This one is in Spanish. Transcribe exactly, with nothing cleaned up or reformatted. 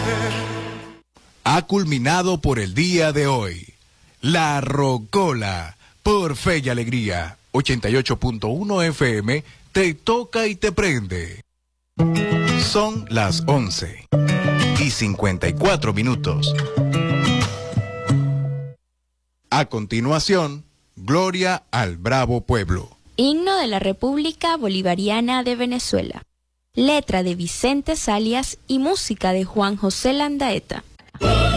Ha culminado por el día de hoy. La Rocola, por Fe y Alegría, ochenta y ocho punto uno F M, te toca y te prende. Son las once y cincuenta y cuatro minutos. A continuación, Gloria al Bravo Pueblo. Himno de la República Bolivariana de Venezuela. Letra de Vicente Salias y música de Juan José Landaeta.